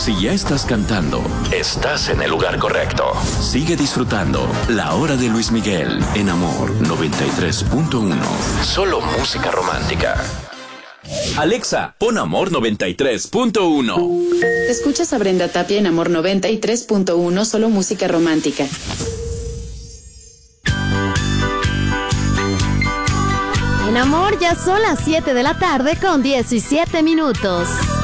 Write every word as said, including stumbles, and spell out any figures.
Si ya estás cantando, estás en el lugar correcto. Sigue disfrutando La Hora de Luis Miguel en Amor noventa y tres punto uno. Solo música romántica. Alexa, pon Amor noventa y tres punto uno. Escuchas a Brenda Tapia en Amor noventa y tres punto uno, solo música romántica. En Amor ya son las siete de la tarde con diecisiete minutos.